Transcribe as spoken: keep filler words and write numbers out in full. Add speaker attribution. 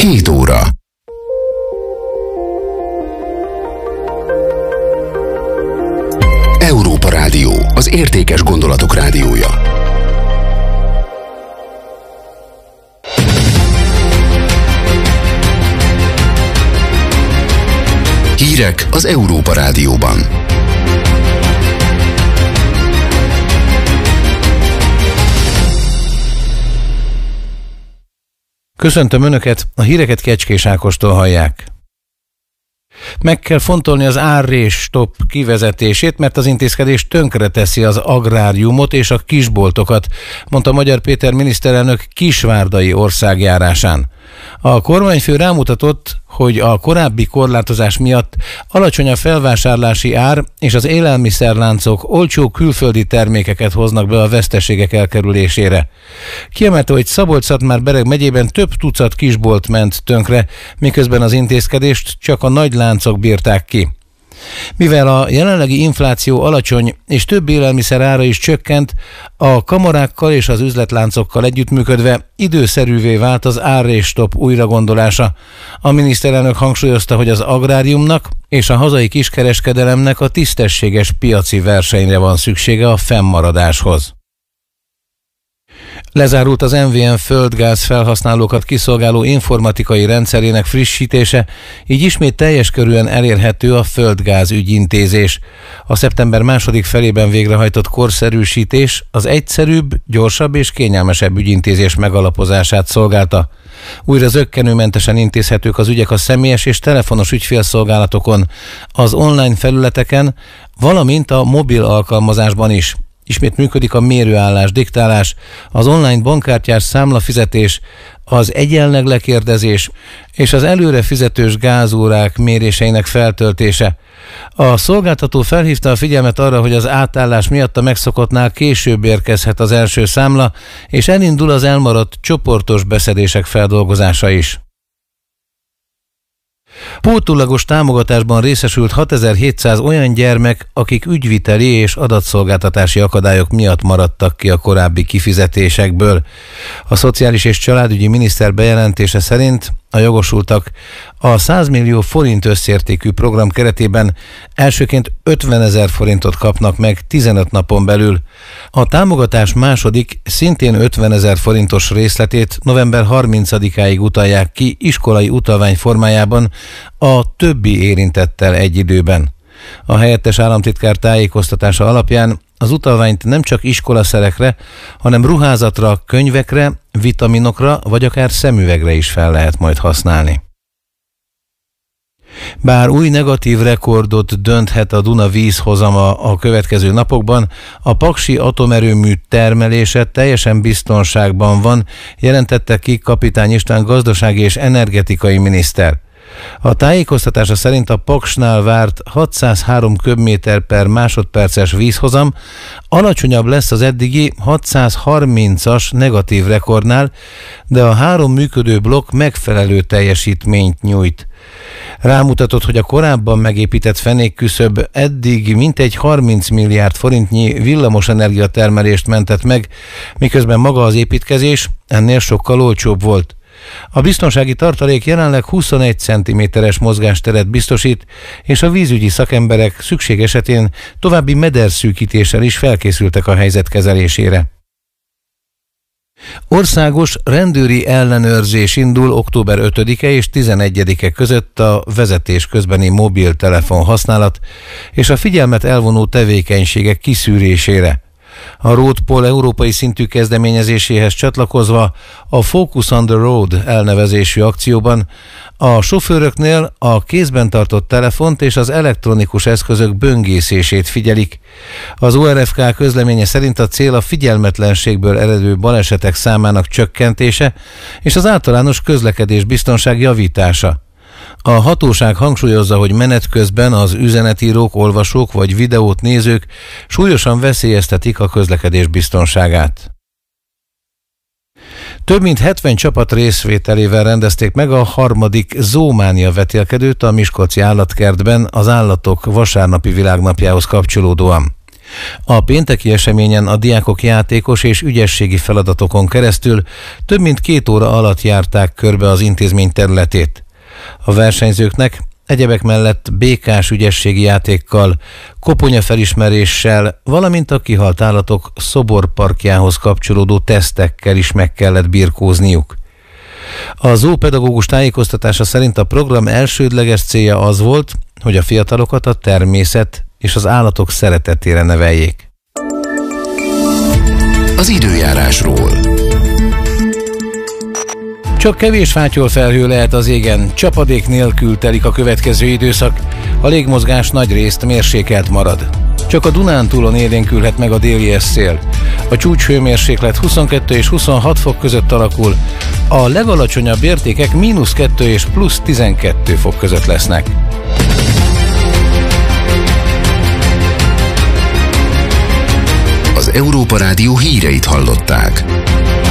Speaker 1: hét óra. Európa Rádió, az értékes gondolatok rádiója. Hírek az Európa Rádióban.
Speaker 2: Köszöntöm Önöket, a híreket Kecskés Ákostól hallják. Meg kell fontolni az árrés-stop kivezetését, mert az intézkedés tönkreteszi az agráriumot és a kisboltokat, mondta Magyar Péter miniszterelnök kisvárdai országjárásán. A kormányfő rámutatott, hogy a korábbi korlátozás miatt alacsony a felvásárlási ár, és az élelmiszerláncok olcsó külföldi termékeket hoznak be a veszteségek elkerülésére. Kiemelte, hogy Szabolcs-Szatmár-Bereg megyében több tucat kisbolt ment tönkre, miközben az intézkedést csak a nagy láncok bírták ki. Mivel a jelenlegi infláció alacsony és több élelmiszer ára is csökkent, a kamarákkal és az üzletláncokkal együttműködve időszerűvé vált az árrés-stop újragondolása. A miniszterelnök hangsúlyozta, hogy az agráriumnak és a hazai kiskereskedelemnek a tisztességes piaci versenyre van szüksége a fennmaradáshoz. Lezárult az em vé em földgáz felhasználókat kiszolgáló informatikai rendszerének frissítése, így ismét teljes körűen elérhető a földgáz ügyintézés. A szeptember második felében végrehajtott korszerűsítés az egyszerűbb, gyorsabb és kényelmesebb ügyintézés megalapozását szolgálta. Újra zökkenőmentesen intézhetők az ügyek a személyes és telefonos ügyfélszolgálatokon, az online felületeken, valamint a mobil alkalmazásban is. Ismét működik a mérőállás diktálás, az online bankkártyás számlafizetés, az egyenleg lekérdezés és az előre fizetős gázórák méréseinek feltöltése. A szolgáltató felhívta a figyelmet arra, hogy az átállás miatt a megszokottnál később érkezhet az első számla, és elindul az elmaradt csoportos beszedések feldolgozása is. Pótolagos támogatásban részesült hatezer-hétszáz olyan gyermek, akik ügyviteli és adatszolgáltatási akadályok miatt maradtak ki a korábbi kifizetésekből. A Szociális és Családügyi Miniszter bejelentése szerint a jogosultak a száz millió forint összértékű program keretében elsőként ötvenezer forintot kapnak meg tizenöt napon belül. A támogatás második, szintén ötvenezer forintos részletét november harmincadikáig utalják ki iskolai utalvány formájában a többi érintettel egy időben. A helyettes államtitkár tájékoztatása alapján az utalványt nem csak iskolaszerekre, hanem ruházatra, könyvekre, vitaminokra vagy akár szemüvegre is fel lehet majd használni. Bár új negatív rekordot dönthet a Duna vízhozama a következő napokban, a paksi atomerőmű termelése teljesen biztonságban van, jelentette ki Kapitány István gazdasági és energetikai miniszter. A tájékoztatása szerint a Paksnál várt hatszázhárom köbméter per másodperces vízhozam alacsonyabb lesz az eddigi hatszázharmincas negatív rekordnál, de a három működő blokk megfelelő teljesítményt nyújt. Rámutatott, hogy a korábban megépített fenékküszöb eddig mintegy harminc milliárd forintnyi villamosenergia termelést mentett meg, miközben maga az építkezés ennél sokkal olcsóbb volt. A biztonsági tartalék jelenleg huszonegy centiméteres mozgásteret biztosít, és a vízügyi szakemberek szükség esetén további mederszűkítéssel is felkészültek a helyzet kezelésére. Országos rendőri ellenőrzés indul október ötödike és tizenegyedike között a vezetés közbeni mobiltelefon használat és a figyelmet elvonó tevékenységek kiszűrésére. A Roadpol európai szintű kezdeményezéséhez csatlakozva a Focus on the Road elnevezésű akcióban a sofőröknél a kézben tartott telefont és az elektronikus eszközök böngészését figyelik. Az o er ef ká közleménye szerint a cél a figyelmetlenségből eredő balesetek számának csökkentése és az általános közlekedés biztonság javítása. A hatóság hangsúlyozza, hogy menet közben az üzenetírók, olvasók vagy videót nézők súlyosan veszélyeztetik a közlekedés biztonságát. Több mint hetven csapat részvételével rendezték meg a harmadik Zoománia vetélkedőt a Miskolci Állatkertben az állatok vasárnapi világnapjához kapcsolódóan. A pénteki eseményen a diákok játékos és ügyességi feladatokon keresztül több mint két óra alatt járták körbe az intézmény területét. A versenyzőknek egyebek mellett békás ügyességi játékkal, koponyafelismeréssel, valamint a kihalt állatok szoborparkjához kapcsolódó tesztekkel is meg kellett birkózniuk. A zoopedagógus tájékoztatása szerint a program elsődleges célja az volt, hogy a fiatalokat a természet és az állatok szeretetére neveljék.
Speaker 1: Az időjárásról.
Speaker 2: Csak kevés fátyolfelhő lehet az égen, csapadék nélkül telik a következő időszak, a légmozgás nagy részt mérsékelt marad. Csak a Dunántúlon élénkülhet meg a déli szél. A csúcshőmérséklet huszonkettő és huszonhat fok között alakul, a legalacsonyabb értékek mínusz kettő és plusz tizenkettő fok között lesznek.
Speaker 1: Az Európa Rádió híreit hallották.